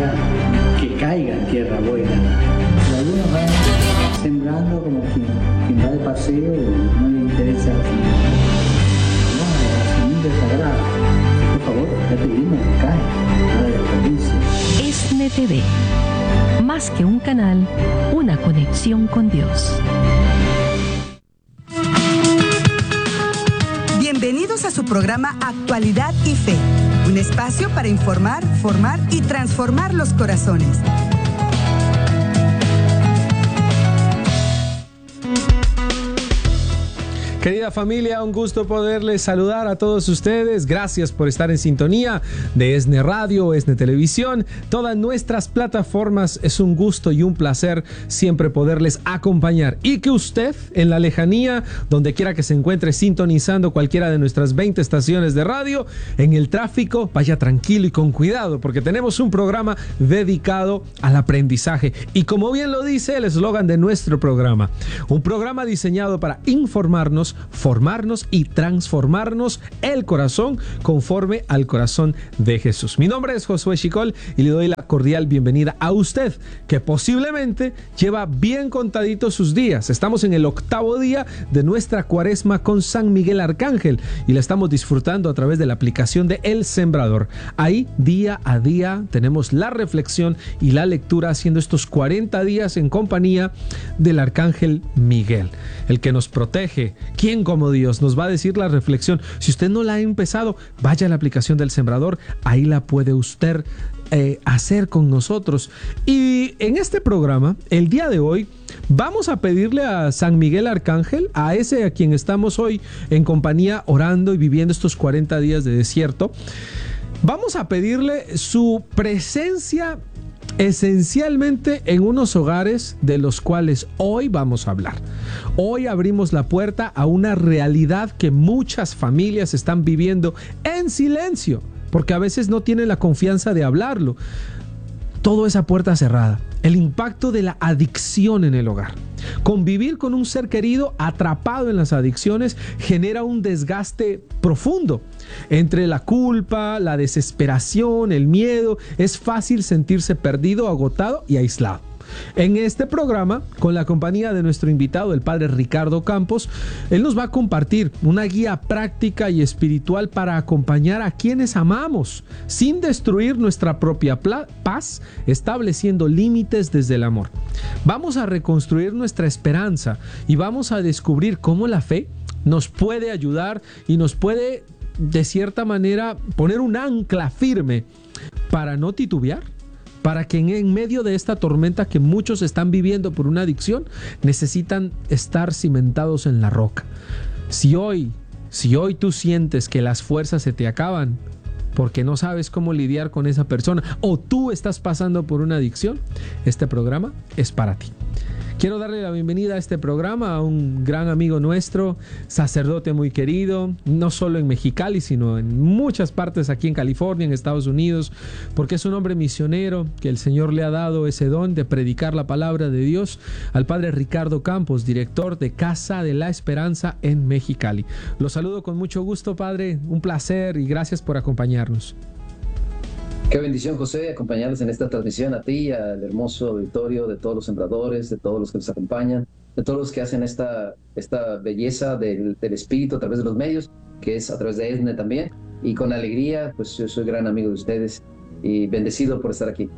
significa que caiga en tierra buena. Y algunos van sembrando como quien va de paseo y no le interesa la semilla sagrada. Por favor, ya te dimos que cae, nada de desperdicio. ESNE TV, más que un canal, una conexión con Dios. Bienvenidos a su programa Actualidad y Fe, un espacio para informar, formar y transformar los corazones. Querida familia, un gusto poderles saludar a todos ustedes. Gracias por estar en sintonía de ESNE Radio, ESNE Televisión, todas nuestras plataformas. Es un gusto y un placer siempre poderles acompañar. Y que usted, en la lejanía, donde quiera que se encuentre sintonizando cualquiera de nuestras 20 estaciones de radio, en el tráfico, vaya tranquilo y con cuidado, porque tenemos un programa dedicado al aprendizaje. Y como bien lo dice el eslogan de nuestro programa, un programa diseñado para informarnos, formarnos y transformarnos el corazón conforme al corazón de Jesús. Mi nombre es Josué Chicol y le doy la cordial bienvenida a usted, que posiblemente lleva bien contaditos sus días. Estamos en el 8º día de nuestra cuaresma con San Miguel Arcángel y la estamos disfrutando a través de la aplicación de El Sembrador. Ahí día a día tenemos la reflexión y la lectura, haciendo estos 40 días en compañía del Arcángel Miguel, el que nos protege. ¿Quién como Dios? Nos va a decir la reflexión. Si usted no la ha empezado, vaya a la aplicación del Sembrador, ahí la puede usted hacer con nosotros. Y en este programa, el día de hoy, vamos a pedirle a San Miguel Arcángel, a ese a quien estamos hoy en compañía orando y viviendo estos 40 días de desierto, vamos a pedirle su presencia esencialmente en unos hogares de los cuales hoy vamos a hablar. Hoy abrimos la puerta a una realidad que muchas familias están viviendo en silencio, porque a veces no tienen la confianza de hablarlo. Todo esa puerta cerrada. El impacto de la adicción en el hogar. Convivir con un ser querido atrapado en las adicciones genera un desgaste profundo. Entre la culpa, la desesperación, el miedo, es fácil sentirse perdido, agotado y aislado. En este programa, con la compañía de nuestro invitado, el padre Ricardo Campos, él nos va a compartir una guía práctica y espiritual para acompañar a quienes amamos, sin destruir nuestra propia paz, estableciendo límites desde el amor. Vamos a reconstruir nuestra esperanza y vamos a descubrir cómo la fe nos puede ayudar y nos puede, de cierta manera, poner un ancla firme para no titubear, para que en medio de esta tormenta que muchos están viviendo por una adicción, necesitan estar cimentados en la roca. Si hoy tú sientes que las fuerzas se te acaban porque no sabes cómo lidiar con esa persona, o tú estás pasando por una adicción, este programa es para ti. Quiero darle la bienvenida a este programa a un gran amigo nuestro, sacerdote muy querido, no solo en Mexicali, sino en muchas partes aquí en California, en Estados Unidos, porque es un hombre misionero que el Señor le ha dado ese don de predicar la palabra de Dios, al padre Ricardo Campos, director de Casa de la Esperanza en Mexicali. Lo saludo con mucho gusto, padre, un placer y gracias por acompañarnos. Qué bendición, José, acompañarles en esta transmisión a ti, al hermoso auditorio de todos los sembradores, de todos los que nos acompañan, de todos los que hacen esta belleza del espíritu a través de los medios, que es a través de ESNE también. Y con alegría, pues yo soy gran amigo de ustedes y bendecido por estar aquí.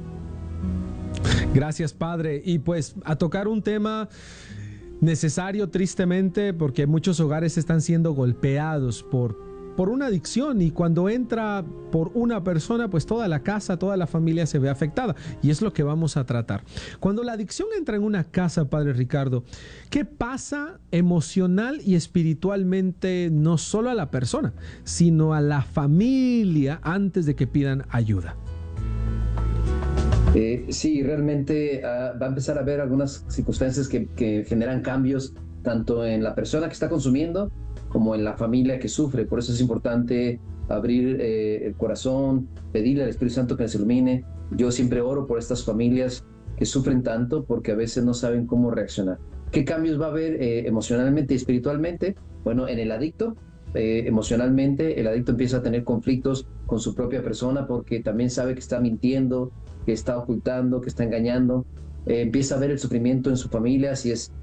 Gracias, padre. Y pues a tocar un tema necesario, tristemente, porque muchos hogares están siendo golpeados por una adicción, y cuando entra por una persona, pues toda la casa, toda la familia se ve afectada, y es lo que vamos a tratar. Cuando la adicción entra en una casa, padre Ricardo, ¿qué pasa emocional y espiritualmente, no solo a la persona, sino a la familia antes de que pidan ayuda? Sí, realmente va a empezar a haber algunas circunstancias que generan cambios tanto en la persona que está consumiendo como en la familia que sufre. Por eso es importante abrir el corazón, pedirle al Espíritu Santo que nos ilumine. Yo siempre oro por estas familias que sufren tanto porque a veces no saben cómo reaccionar. ¿Qué cambios va a haber emocionalmente y espiritualmente? Bueno, en el adicto emocionalmente el adicto empieza a tener conflictos con su propia persona porque también sabe que está mintiendo, que está ocultando, que está engañando. Empieza a ver el sufrimiento en su familia, si es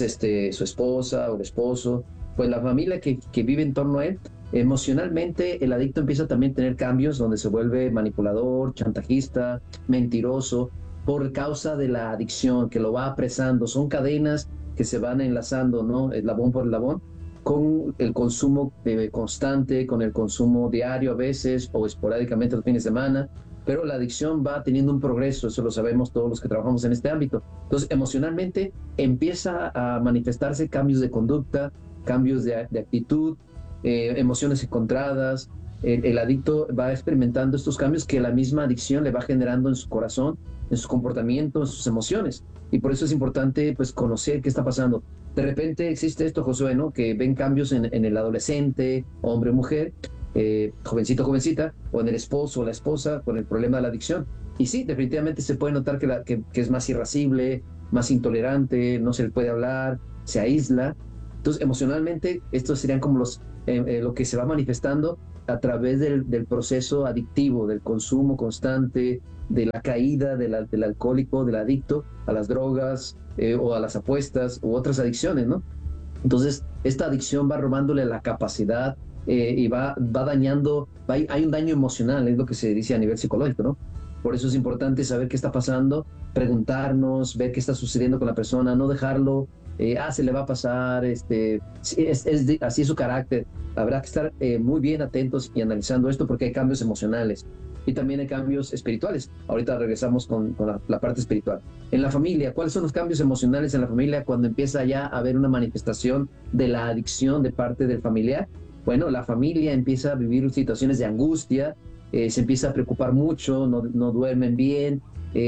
su esposa o el esposo, pues la familia que vive en torno a él. Emocionalmente el adicto empieza también a tener cambios donde se vuelve manipulador, chantajista, mentiroso, por causa de la adicción que lo va apresando. Son cadenas que se van enlazando, ¿no? Eslabón por eslabón, con el consumo constante, con el consumo diario a veces o esporádicamente los fines de semana, pero la adicción va teniendo un progreso, eso lo sabemos todos los que trabajamos en este ámbito. Entonces, emocionalmente empieza a manifestarse cambios de conducta, cambios de actitud, emociones encontradas. El adicto va experimentando estos cambios que la misma adicción le va generando en su corazón, en su comportamiento, en sus emociones. Y por eso es importante pues conocer qué está pasando. De repente existe esto, Josué, ¿no? Que ven cambios en el adolescente, hombre o mujer, jovencito o jovencita, o en el esposo o la esposa con el problema de la adicción. Y sí, definitivamente se puede notar que es más irascible, más intolerante, no se le puede hablar, se aísla. Entonces, emocionalmente, estos serían como lo que se va manifestando a través del proceso adictivo, del consumo constante, de la caída del alcohólico, del adicto a las drogas o a las apuestas u otras adicciones, ¿no? Entonces, esta adicción va robándole la capacidad y va dañando, hay un daño emocional, es lo que se dice a nivel psicológico, ¿no? Por eso es importante saber qué está pasando, preguntarnos, ver qué está sucediendo con la persona, no dejarlo, se le va a pasar, así es su carácter. Habrá que estar muy bien atentos y analizando esto porque hay cambios emocionales y también hay cambios espirituales. Ahorita regresamos con la parte espiritual. En la familia, ¿cuáles son los cambios emocionales en la familia cuando empieza ya a haber una manifestación de la adicción de parte del familiar? Bueno, la familia empieza a vivir situaciones de angustia, se empieza a preocupar mucho, no duermen bien,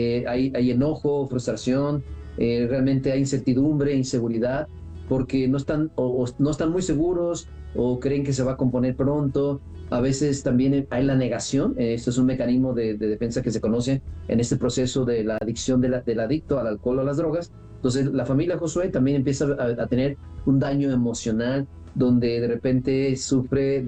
hay enojo, frustración, realmente hay incertidumbre, inseguridad, porque no están muy seguros o creen que se va a componer pronto. A veces también hay la negación. Esto es un mecanismo de defensa que se conoce en este proceso de la adicción del adicto al alcohol o a las drogas. Entonces la familia Josué también empieza a tener un daño emocional donde de repente sufre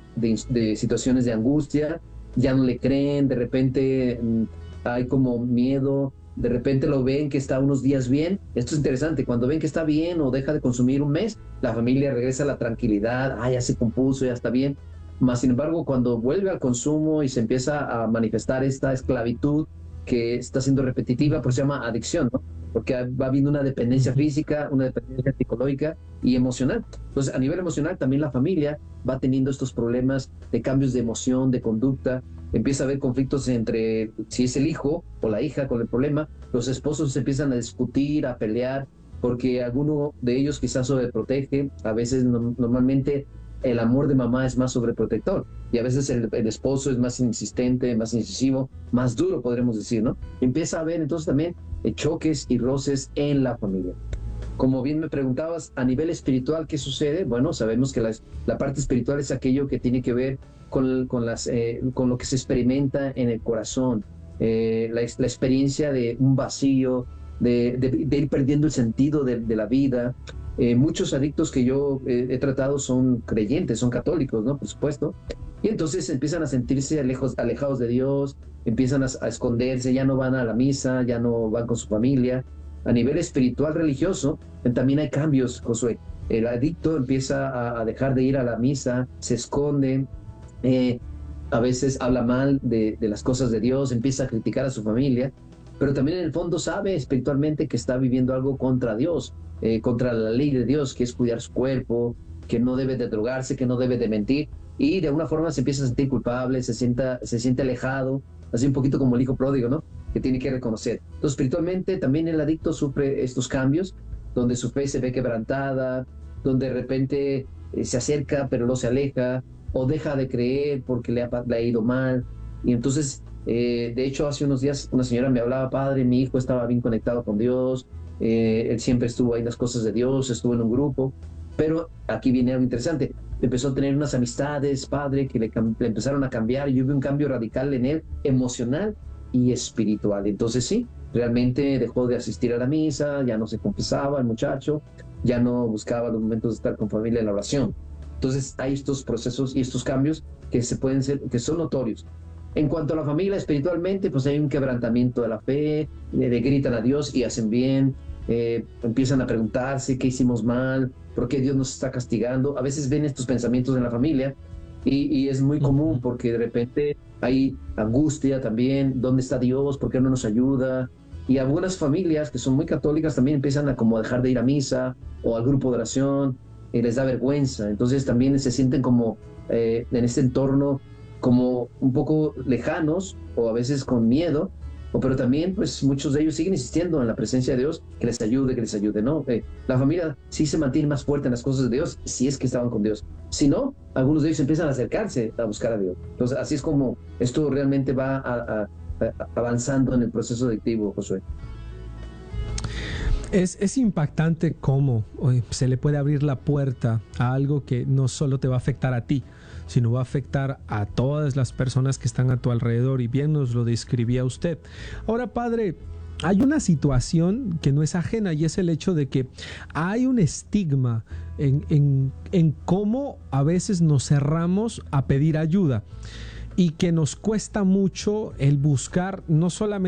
de situaciones de angustia, ya no le creen, de repente hay como miedo, de repente lo ven que está unos días bien. Esto es interesante, cuando ven que está bien o deja de consumir un mes, la familia regresa a la tranquilidad, ya se compuso, ya está bien. Más sin embargo, cuando vuelve al consumo y se empieza a manifestar esta esclavitud que está siendo repetitiva, pues se llama adicción, ¿no? Porque va habiendo una dependencia física, una dependencia psicológica y emocional. Entonces, a nivel emocional, también la familia va teniendo estos problemas de cambios de emoción, de conducta. Empieza a haber conflictos entre si es el hijo o la hija con el problema. Los esposos se empiezan a discutir, a pelear, porque alguno de ellos quizás sobreprotege. A veces, normalmente, el amor de mamá es más sobreprotector y a veces el esposo es más insistente, más incisivo, más duro, podremos decir, ¿no? Empieza a haber entonces también choques y roces en la familia. Como bien me preguntabas, a nivel espiritual, ¿qué sucede? Bueno, sabemos que la parte espiritual es aquello que tiene que ver con lo que se experimenta en el corazón, la experiencia de un vacío, de ir perdiendo el sentido de la vida. Muchos adictos que yo he tratado son creyentes, son católicos, ¿no? Por supuesto. Y entonces empiezan a sentirse alejados de Dios, empiezan a esconderse, ya no van a la misa, ya no van con su familia. A nivel espiritual, religioso, también hay cambios, Josué. El adicto empieza a dejar de ir a la misa, se esconde, a veces habla mal de las cosas de Dios, empieza a criticar a su familia, pero también en el fondo sabe espiritualmente que está viviendo algo contra Dios, contra la ley de Dios, que es cuidar su cuerpo, que no debe de drogarse, que no debe de mentir, y de alguna forma se empieza a sentir culpable, se siente alejado, así un poquito como el hijo pródigo, ¿no? Que tiene que reconocer. Entonces, espiritualmente también el adicto sufre estos cambios, donde su fe se ve quebrantada, donde de repente se acerca pero no se aleja, o deja de creer porque le ha ido mal, y entonces, de hecho, hace unos días una señora me hablaba: padre, mi hijo estaba bien conectado con Dios, él siempre estuvo ahí en las cosas de Dios, estuvo en un grupo, pero aquí viene algo interesante, empezó a tener unas amistades, padre, que le empezaron a cambiar, y hubo un cambio radical en él, emocional y espiritual. Entonces sí, realmente dejó de asistir a la misa, ya no se confesaba el muchacho, ya no buscaba los momentos de estar con familia en la oración. Entonces hay estos procesos y estos cambios que que son notorios. En cuanto a la familia, espiritualmente, pues hay un quebrantamiento de la fe, le gritan a Dios y hacen bien, empiezan a preguntarse qué hicimos mal, por qué Dios nos está castigando. A veces ven estos pensamientos en la familia y es muy común porque de repente hay angustia también, ¿dónde está Dios? ¿Por qué no nos ayuda? Y algunas familias que son muy católicas también empiezan a como dejar de ir a misa o al grupo de oración, y les da vergüenza. Entonces también se sienten como en este entorno como un poco lejanos o a veces con miedo, pero también pues muchos de ellos siguen insistiendo en la presencia de Dios, que les ayude, ¿no? La familia sí se mantiene más fuerte en las cosas de Dios si es que estaban con Dios. Si no, algunos de ellos empiezan a acercarse a buscar a Dios. Entonces así es como esto realmente va avanzando en el proceso adictivo, Josué. Es impactante cómo se le puede abrir la puerta a algo que no solo te va a afectar a ti, sino va a afectar a todas las personas que están a tu alrededor, y bien nos lo describía usted. Ahora, padre, hay una situación que no es ajena, y es el hecho de que hay un estigma en cómo a veces nos cerramos a pedir ayuda, y que nos cuesta mucho el buscar no solamente